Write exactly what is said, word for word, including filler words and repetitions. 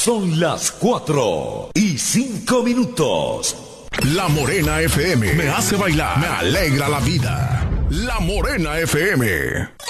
Son las cuatro y cinco minutos. La Morena F M me hace bailar, me alegra la vida. La Morena F M.